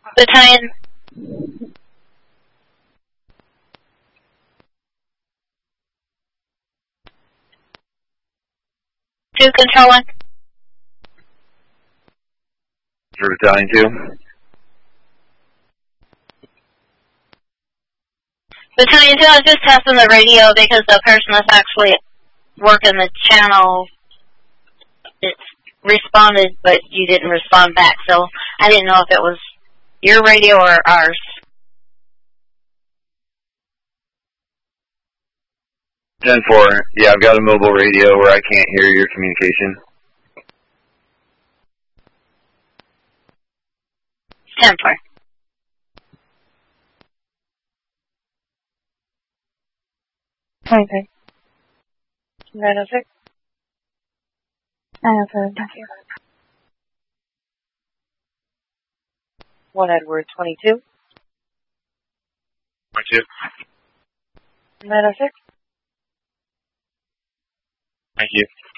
Battalion. 2, Control 1. For Battalion 2. Battalion 2, I was just testing the radio because the person that's actually working the channel responded, but you didn't respond back, so I didn't know if it was your radio or ours. 10-4. Yeah, I've got a mobile radio where I can't hear your communication. 10-4. Okay. 906. 907, thank you. 1 Edward 22. 22. 906. Thank you.